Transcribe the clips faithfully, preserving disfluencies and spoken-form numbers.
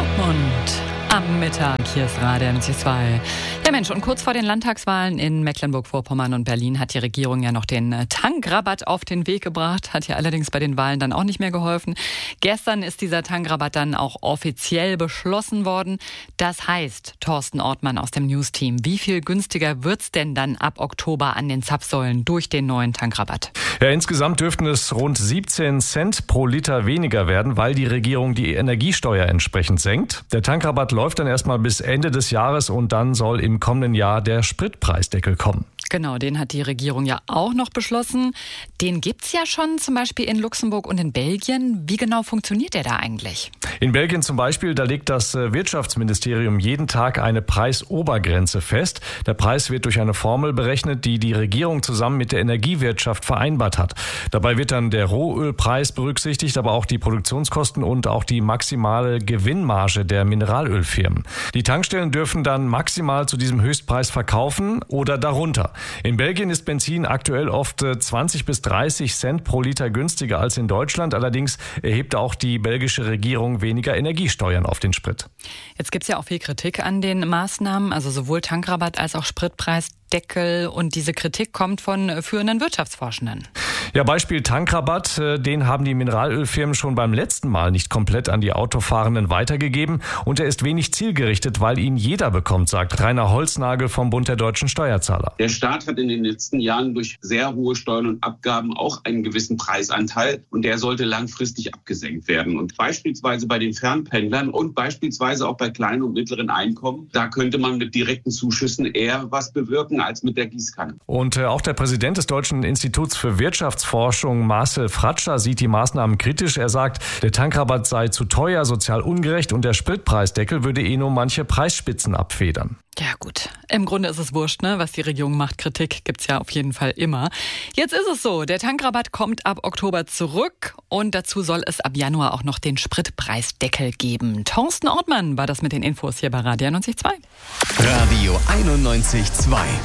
Dortmund am Mittag. Hier ist Radio N C zwei. Ja Mensch, und kurz vor den Landtagswahlen in Mecklenburg-Vorpommern und Berlin hat die Regierung ja noch den Tankrabatt auf den Weg gebracht. Hat ja allerdings bei den Wahlen dann auch nicht mehr geholfen. Gestern ist dieser Tankrabatt dann auch offiziell beschlossen worden. Das heißt, Thorsten Ortmann aus dem News-Team, wie viel günstiger wird's denn dann ab Oktober an den Zapfsäulen durch den neuen Tankrabatt? Ja, insgesamt dürften es rund siebzehn Cent pro Liter weniger werden, weil die Regierung die Energiesteuer entsprechend senkt. Der Tankrabatt läuft dann erstmal bis Ende des Jahres und dann soll im kommenden Jahr der Spritpreisdeckel kommen. Genau, den hat die Regierung ja auch noch beschlossen. Den gibt's ja schon zum Beispiel in Luxemburg und in Belgien. Wie genau funktioniert der da eigentlich? In Belgien zum Beispiel, da legt das Wirtschaftsministerium jeden Tag eine Preisobergrenze fest. Der Preis wird durch eine Formel berechnet, die die Regierung zusammen mit der Energiewirtschaft vereinbart hat. Dabei wird dann der Rohölpreis berücksichtigt, aber auch die Produktionskosten und auch die maximale Gewinnmarge der Mineralölfirmen. Die Tankstellen dürfen dann maximal zu diesem Höchstpreis verkaufen oder darunter. In Belgien ist Benzin aktuell oft zwanzig bis dreißig Cent pro Liter günstiger als in Deutschland. Allerdings erhebt auch die belgische Regierung weniger Energiesteuern auf den Sprit. Jetzt gibt's ja auch viel Kritik an den Maßnahmen, also sowohl Tankrabatt als auch Spritpreisdeckel. Und diese Kritik kommt von führenden Wirtschaftsforschenden. Ja, Beispiel Tankrabatt, den haben die Mineralölfirmen schon beim letzten Mal nicht komplett an die Autofahrenden weitergegeben. Und er ist wenig zielgerichtet, weil ihn jeder bekommt, sagt Rainer Holznagel vom Bund der deutschen Steuerzahler. Der Staat hat in den letzten Jahren durch sehr hohe Steuern und Abgaben auch einen gewissen Preisanteil. Und der sollte langfristig abgesenkt werden. Und beispielsweise bei den Fernpendlern und beispielsweise auch bei kleinen und mittleren Einkommen, da könnte man mit direkten Zuschüssen eher was bewirken als mit der Gießkanne. Und äh, auch der Präsident des Deutschen Instituts für Wirtschaftsforschung, Marcel Fratscher, sieht die Maßnahmen kritisch. Er sagt, der Tankrabatt sei zu teuer, sozial ungerecht und der Spritpreisdeckel würde eh nur manche Preisspitzen abfedern. Ja gut, im Grunde ist es wurscht, ne? Was die Regierung macht. Kritik gibt's ja auf jeden Fall immer. Jetzt ist es so, der Tankrabatt kommt ab Oktober zurück und dazu soll es ab Januar auch noch den Spritpreisdeckel geben. Thorsten Ortmann war das mit den Infos hier bei Radio neunzig Komma zwei. Radio einundneunzig Komma zwei.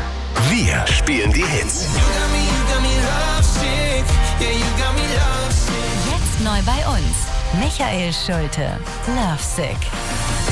Wir spielen die Hits. Jetzt neu bei uns. Michael Schulte, Lovesick.